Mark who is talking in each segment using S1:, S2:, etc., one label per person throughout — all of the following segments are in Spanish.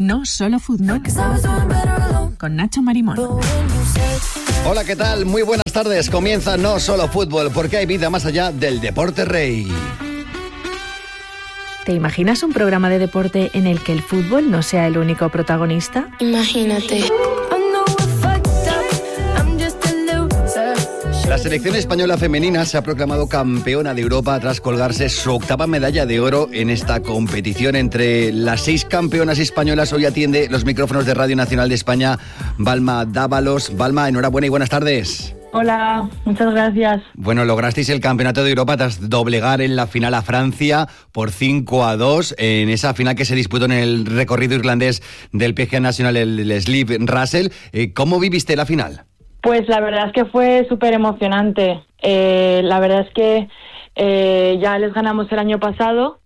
S1: No Solo Fútbol, con Nacho Marimón.
S2: Hola, ¿qué tal? Muy buenas tardes. Comienza No Solo Fútbol, porque hay vida más allá del deporte rey.
S3: ¿Te imaginas un programa de deporte en el que el fútbol no sea el único protagonista?
S4: Imagínate.
S2: La selección española femenina se ha proclamado campeona de Europa tras colgarse su octava medalla de oro en esta competición. Entre las 6 campeonas españolas hoy atiende los micrófonos de Radio Nacional de España Balma Dávalos. Balma, enhorabuena y buenas tardes.
S5: Hola, muchas gracias.
S2: Bueno, lograsteis el campeonato de Europa tras doblegar en la final a Francia por 5-2 en esa final que se disputó en el recorrido irlandés del PGA Nacional, el Sleeve Russell. ¿Cómo viviste la final?
S5: Pues la verdad es que fue súper emocionante. La verdad es que ya les ganamos el año pasado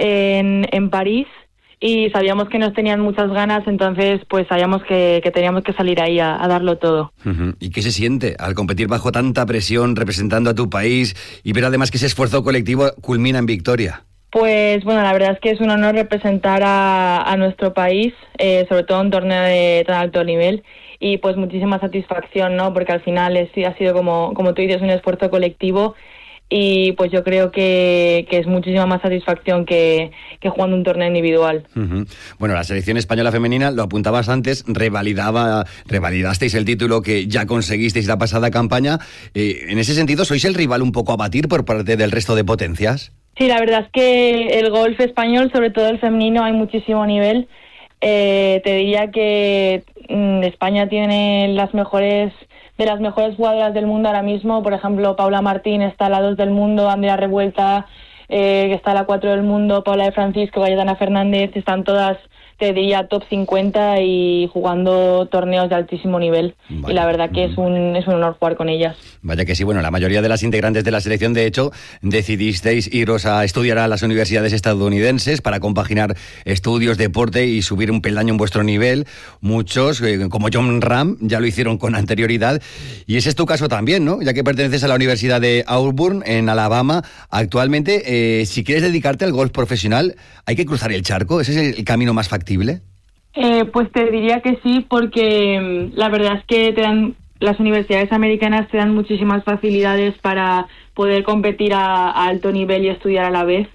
S5: en París y sabíamos que nos tenían muchas ganas, entonces pues sabíamos que teníamos que salir ahí a darlo todo.
S2: Uh-huh. ¿Y qué se siente al competir bajo tanta presión, representando a tu país y ver además que ese esfuerzo colectivo culmina en victoria?
S5: Pues bueno, la verdad es que es un honor representar a nuestro país, sobre todo en un torneo de tan alto nivel. Y pues muchísima satisfacción, ¿no? Porque al final ha sido, como tú dices, un esfuerzo colectivo y pues yo creo que es muchísima más satisfacción que jugando un torneo individual.
S2: Uh-huh. Bueno, la selección española femenina, lo apuntabas antes, revalidasteis el título que ya conseguisteis la pasada campaña. En ese sentido, ¿sois el rival un poco a batir por parte del resto de potencias?
S5: Sí, la verdad es que el golf español, sobre todo el femenino, hay muchísimo nivel. Te diría que España tiene de las mejores jugadoras del mundo ahora mismo. Por ejemplo, Paula Martín está a la 2 del mundo, Andrea Revuelta, que está a la 4 del mundo, Paula de Francisco, Cayetana Fernández, están todas, te diría, top 50 y jugando torneos de altísimo nivel. Vale. Y la verdad que es un honor jugar con ellas.
S2: Vaya que sí, bueno, la mayoría de las integrantes de la selección, de hecho, decidisteis iros a estudiar a las universidades estadounidenses para compaginar estudios, deporte y subir un peldaño en vuestro nivel. Muchos, como Jon Rahm, ya lo hicieron con anterioridad. Y ese es tu caso también, ¿no? Ya que perteneces a la Universidad de Auburn, en Alabama. Actualmente, si quieres dedicarte al golf profesional, hay que cruzar el charco. ¿Ese es el camino más factible?
S5: Pues te diría que sí, porque la verdad es que las universidades americanas te dan muchísimas facilidades para poder competir a alto nivel y estudiar a la vez,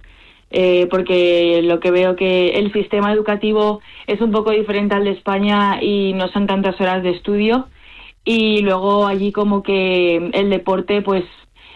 S5: porque lo que veo que el sistema educativo es un poco diferente al de España y no son tantas horas de estudio, y luego allí como que el deporte pues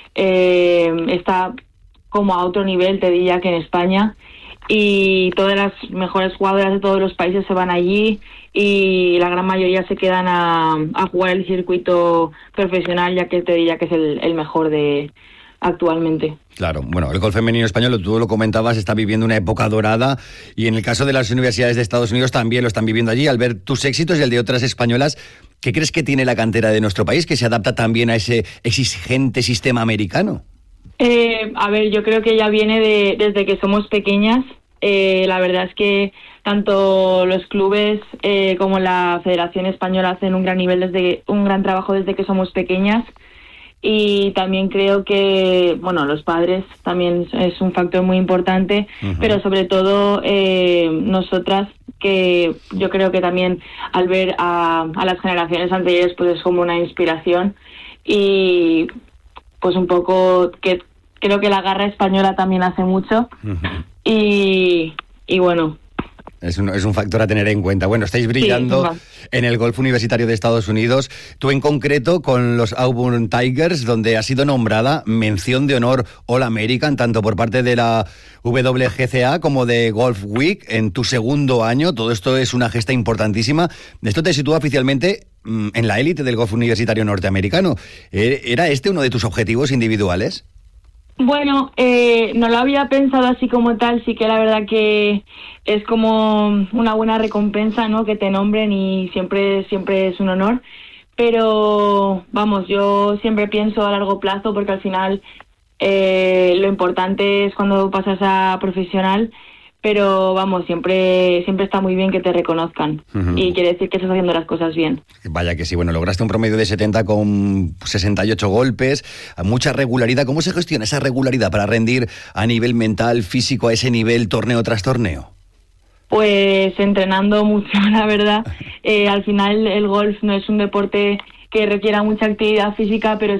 S5: está como a otro nivel, te diría, que en España. Y todas las mejores jugadoras de todos los países se van allí y la gran mayoría se quedan a jugar el circuito profesional, ya que te diría que es el mejor de actualmente.
S2: Claro, bueno, el golf femenino español, tú lo comentabas, está viviendo una época dorada y en el caso de las universidades de Estados Unidos también lo están viviendo allí. Al ver tus éxitos y el de otras españolas, ¿qué crees que tiene la cantera de nuestro país que se adapta también a ese exigente sistema americano?
S5: A ver, yo creo que ya viene desde que somos pequeñas. La verdad es que tanto los clubes como la Federación Española hacen un gran trabajo desde que somos pequeñas, y también creo que, bueno, los padres también es un factor muy importante, uh-huh. Pero sobre todo nosotras, que yo creo que también al ver a las generaciones anteriores pues es como una inspiración, y pues un poco que creo que la garra española también hace mucho. Uh-huh. Y bueno,
S2: es un factor a tener en cuenta. Bueno, estáis brillando en el golf universitario de Estados Unidos. Tú en concreto con los Auburn Tigers, donde has sido nombrada mención de honor All American, tanto por parte de la WGCA como de Golf Week en tu segundo año. Todo esto es una gesta importantísima. Esto te sitúa oficialmente en la élite del golf universitario norteamericano. ¿Era este uno de tus objetivos individuales?
S5: Bueno, no lo había pensado así como tal. Sí que la verdad que es como una buena recompensa, ¿no? Que te nombren, y siempre es un honor. Pero vamos, yo siempre pienso a largo plazo, porque al final lo importante es cuando pasas a profesional. Pero vamos, siempre está muy bien que te reconozcan. Uh-huh. Y quiere decir que estás haciendo las cosas bien.
S2: Vaya que sí, bueno, lograste un promedio de 70 con 68 golpes, mucha regularidad. ¿Cómo se gestiona esa regularidad para rendir a nivel mental, físico, a ese nivel, torneo tras torneo?
S5: Pues entrenando mucho, la verdad. Al final el golf no es un deporte que requiera mucha actividad física, pero